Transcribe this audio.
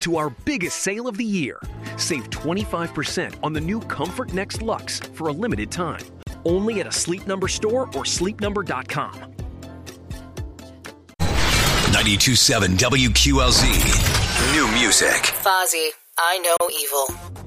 to our biggest sale of the year. Save 25% on the new Comfort Next Luxe for a limited time. Only at a Sleep Number store or sleepnumber.com. 92.7 WQLZ. New music. Fozzy, I Know Evil.